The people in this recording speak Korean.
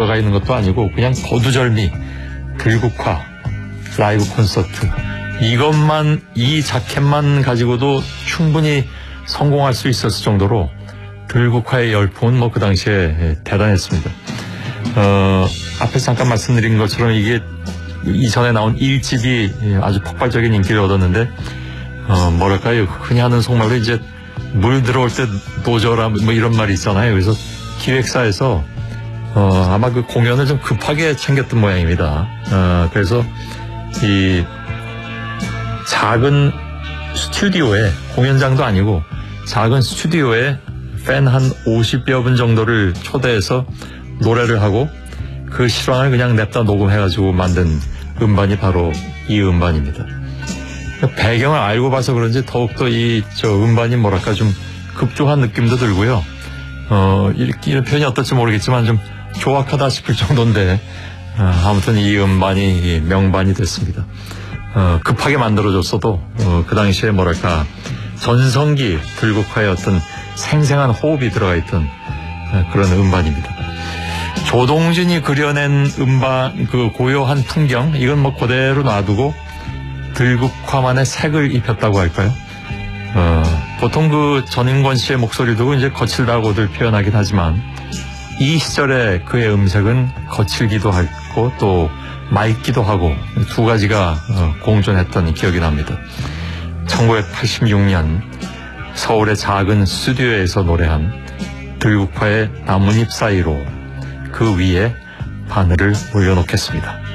들어가 있는 것도 아니고 그냥 거두절미 들국화 라이브 콘서트, 이것만, 이 자켓만 가지고도 충분히 성공할 수 있었을 정도로 들국화의 열풍은 뭐 그 당시에 대단했습니다. 앞에서 잠깐 말씀드린 것처럼 이게 이전에 나온 1집이 아주 폭발적인 인기를 얻었는데, 뭐랄까요, 흔히 하는 속말로 이제 물 들어올 때 노져라 뭐 이런 말이 있잖아요. 그래서 기획사에서 아마 그 공연을 좀 급하게 챙겼던 모양입니다. 그래서 이 작은 스튜디오에, 공연장도 아니고 작은 스튜디오에 팬 한 50여 분 정도를 초대해서 노래를 하고 그 실황을 그냥 냅다 녹음해가지고 만든 음반이 바로 이 음반입니다. 배경을 알고 봐서 그런지 더욱더 저 음반이 뭐랄까 좀 급조한 느낌도 들고요. 이런 표현이 어떨지 모르겠지만 좀 조악하다 싶을 정도인데, 아무튼 이 음반이 명반이 됐습니다. 급하게 만들어졌어도 그 당시에 뭐랄까 전성기 들국화의 어떤 생생한 호흡이 들어가 있던 그런 음반입니다. 조동진이 그려낸 음반, 그 고요한 풍경, 이건 뭐 그대로 놔두고 들국화만의 색을 입혔다고 할까요? 보통 그 전인권 씨의 목소리도 이제 거칠다고들 표현하긴 하지만 이 시절에 그의 음색은 거칠기도 하고 또 맑기도 하고 두 가지가 공존했던 기억이 납니다. 1986년 서울의 작은 스튜디오에서 노래한 들국화의 나뭇잎 사이로, 그 위에 바늘을 올려놓겠습니다.